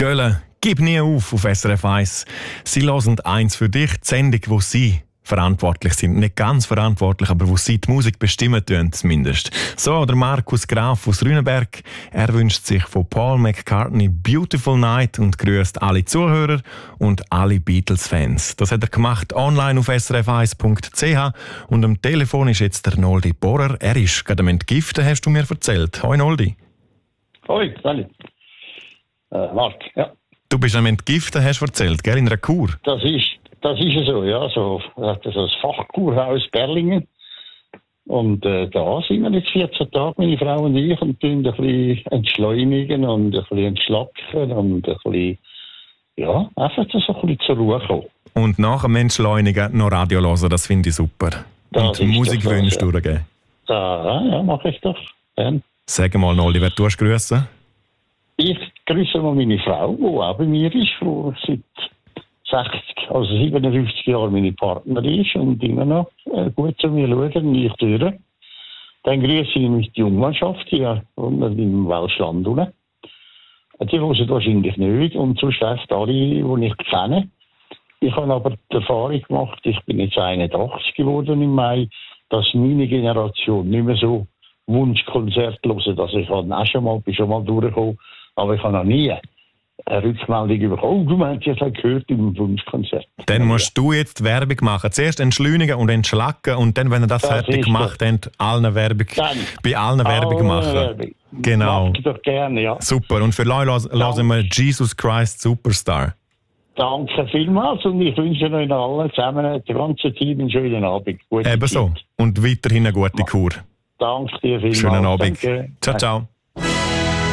Gölle, gib nie auf SRF 1. Sie hören eins für dich, die Sendung, wo Sie verantwortlich sind. Nicht ganz verantwortlich, aber wo Sie die Musik bestimmen tun, zumindest. So, der Markus Graf aus Rüneberg. Er wünscht sich von Paul McCartney Beautiful Night und grüßt alle Zuhörer und alle Beatles-Fans. Das hat er gemacht online auf srf1.ch und am Telefon ist jetzt der Noldi Bohrer. Er ist gerade am Entgiften, hast du mir erzählt. Hoi Noldi. Hoi, salut. Marc, ja. Du bist am Entgiften, hast du erzählt, gell, in einer Kur? Das ist ja so, ja. So, das ist das Fachkurhaus Berlingen. Und da sind wir jetzt 14 Tage, meine Frau und ich, und tun ein bisschen entschleunigen und ein bisschen entschlacken und ein bisschen, ja, einfach so ein bisschen zur Ruhe kommen. Und nach dem Entschleunigen noch Radio hören, das finde ich super. Das und Musikwünsche ja. durchgeben. Ja, mache ich doch. Sag mal, Noldi, wer tust du grüßen? Ich grüße mal meine Frau, die auch bei mir ist, die seit 57 Jahren meine Partnerin ist und immer noch gut zu mir schaut und ich durch. Dann grüße ich die Jungmannschaft hier unten im Welschland. Die hören wahrscheinlich nicht und sonst echt alle, die ich kenne. Ich habe aber die Erfahrung gemacht, ich bin jetzt 81 geworden im Mai, dass meine Generation nicht mehr so Wunschkonzert hören. Also ich habe auch bin schon mal durchgekommen, aber ich habe noch nie eine Rückmeldung bekommen. Du meinst, ich habe gehört im Wunschkonzert. Dann musst du jetzt Werbung machen. Zuerst entschleunigen und entschlacken und dann, wenn ihr das fertig gemacht habt, bei allen Werbung machen. Werbung. Genau. Mach ich doch gerne, ja. Super. Und für Leute hören wir Jesus Christ Superstar. Danke vielmals und ich wünsche euch allen zusammen, das ganze Team, einen schönen Abend. Ebenso. Und weiterhin eine gute Kur. Danke dir vielmals. Schönen Abend. Danke. Ciao, ciao.